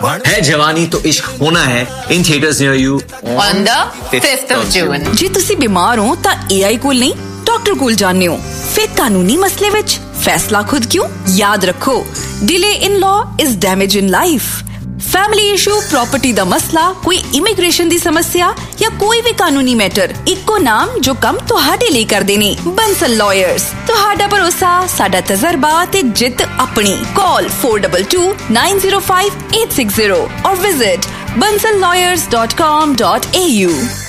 है जवानी तो इश्क होना है in theaters near you on the 5th of June। ਜੇ ਤੁਸੀਂ ਬਿਮਾਰ ਹੋ ਤਾਂ AI ਕੋਲ ਨਹੀਂ ਡਾਕਟਰ ਕੋਲ ਜਾਣੇ ਹੋ। ਫਿਰ ਕਾਨੂੰਨੀ ਮਸਲੇ ਵਿੱਚ ਫੈਸਲਾ ਖੁਦ ਕਿਉਂ? ਯਾਦ ਰੱਖੋ, delay in law is damage in life। Family issue, property दा मसला, कोई इमिग्रेशन दी समस्या या कोई भी कानूनी मैटर, इक्को नाम जो कम तुहाडे लिए करदे ने, बंसल लॉयर्स। तुहाडा भरोसा, साडा तजर्बा ते जित अपनी। कॉल 422905 860 और विजिट bansallawyers.com.au।